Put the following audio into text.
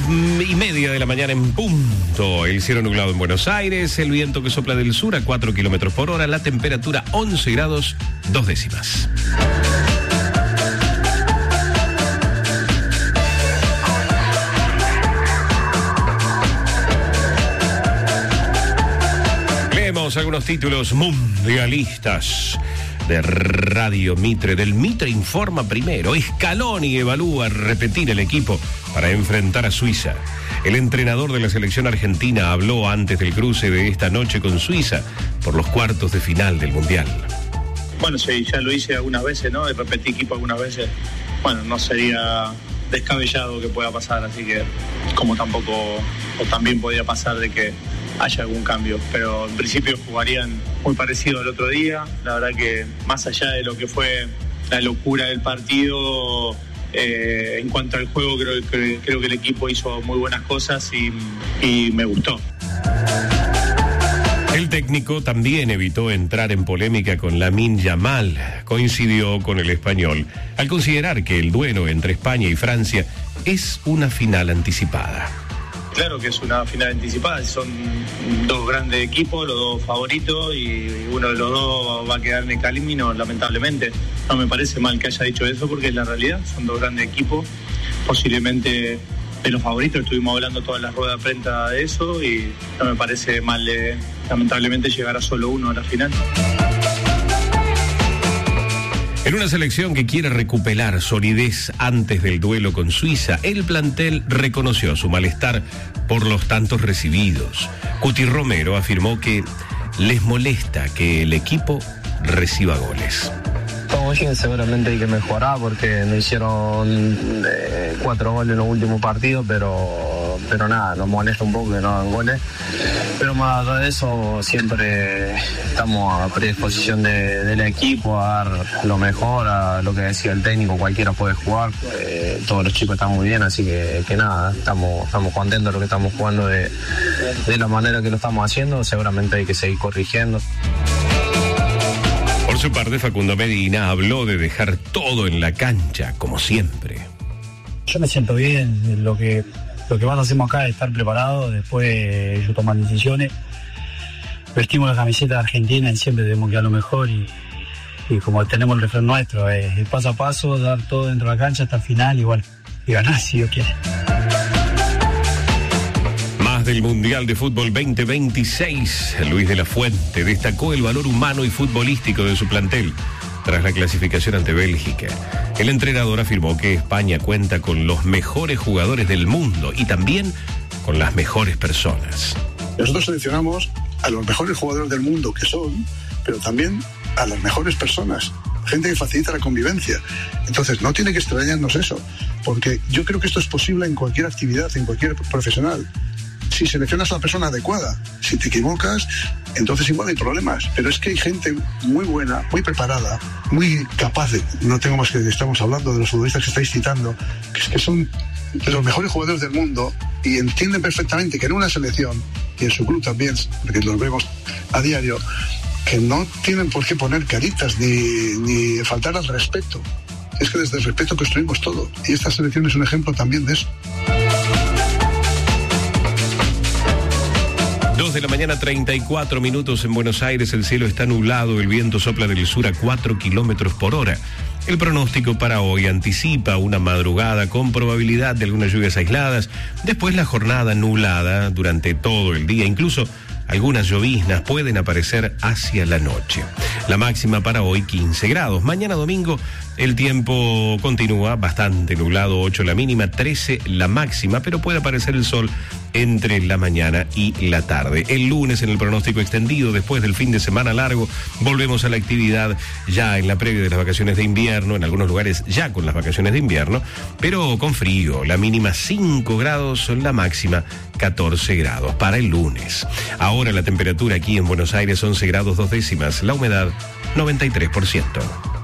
10:30 de la mañana en punto. El cielo nublado en Buenos Aires, el viento que sopla del sur a 4 kilómetros por hora, la temperatura 11 grados 2 décimas. Leemos algunos títulos mundialistas de Radio Mitre. Del Mitre informa primero. Scaloni evalúa repetir el equipo para enfrentar a Suiza. El entrenador de la selección argentina habló antes del cruce de esta noche con Suiza por los cuartos de final del Mundial. Bueno, sí, ya lo hice algunas veces, ¿no? Repetí equipo algunas veces. Bueno, no sería descabellado que pueda pasar, así que como tampoco, o también podría pasar de que haya algún cambio, pero en principio jugarían muy parecido al otro día. La verdad que más allá de lo que fue la locura del partido, en cuanto al juego creo que el equipo hizo muy buenas cosas y me gustó. El técnico también evitó entrar en polémica con Lamine Yamal. Coincidió con el español al considerar que el duelo entre España y Francia es una final anticipada. Claro que es una final anticipada, son dos grandes equipos, los dos favoritos, y uno de los dos va a quedar en el camino, lamentablemente. No me parece mal que haya dicho eso porque es la realidad, son dos grandes equipos, posiblemente de los favoritos, estuvimos hablando todas las ruedas de prensa de eso y no me parece mal lamentablemente llegar a solo uno a la final. En una selección que quiere recuperar solidez antes del duelo con Suiza, el plantel reconoció su malestar por los tantos recibidos. Cuti Romero afirmó que les molesta que el equipo reciba goles. Como dije, seguramente hay que mejorar porque nos hicieron 4 goles en los últimos partidos, pero nada, nos molesta un poco que no hagan goles. Pero más allá de eso, siempre estamos a predisposición del equipo a dar lo mejor, a lo que decía el técnico, cualquiera puede jugar, todos los chicos están muy bien, así que nada, estamos contentos de lo que estamos jugando de la manera que lo estamos haciendo, seguramente hay que seguir corrigiendo. Por su parte, Facundo Medina habló de dejar todo en la cancha, como siempre. Yo me siento bien, lo que más hacemos acá es estar preparados, después ellos toman decisiones. Vestimos la camiseta argentina y siempre tenemos que dar lo mejor y como tenemos el refrán nuestro, es paso a paso, dar todo dentro de la cancha hasta el final igual y ganar si Dios quiere. Del Mundial de Fútbol 2026, Luis de la Fuente destacó el valor humano y futbolístico de su plantel tras la clasificación ante Bélgica. El entrenador afirmó que España cuenta con los mejores jugadores del mundo y también con las mejores personas. Nosotros seleccionamos a los mejores jugadores del mundo que son, pero también a las mejores personas, gente que facilita la convivencia. Entonces no tiene que extrañarnos eso, porque yo creo que esto es posible en cualquier actividad, en cualquier profesional. Si seleccionas a la persona adecuada, si te equivocas, entonces igual hay problemas. Pero es que hay gente muy buena, muy preparada, muy capaz de... No tengo más que... Estamos hablando de los futbolistas que estáis citando, que son de los mejores jugadores del mundo y entienden perfectamente que en una selección, y en su club también, porque los vemos a diario, que no tienen por qué poner caritas ni faltar al respeto. Es que desde el respeto construimos todo. Y esta selección es un ejemplo también de eso. 2 de la mañana, 34 minutos en Buenos Aires. El cielo está nublado, el viento sopla del sur a 4 kilómetros por hora. El pronóstico para hoy anticipa una madrugada con probabilidad de algunas lluvias aisladas. Después la jornada nublada durante todo el día. Incluso algunas lloviznas pueden aparecer hacia la noche. La máxima para hoy 15 grados. Mañana domingo el tiempo continúa bastante nublado, 8 la mínima, 13 la máxima, pero puede aparecer el sol entre la mañana y la tarde. El lunes, en el pronóstico extendido, después del fin de semana largo, volvemos a la actividad ya en la previa de las vacaciones de invierno, en algunos lugares ya con las vacaciones de invierno, pero con frío. La mínima 5 grados, la máxima 14 grados para el lunes. Ahora la temperatura aquí en Buenos Aires 11 grados 2 décimas, la humedad 93%.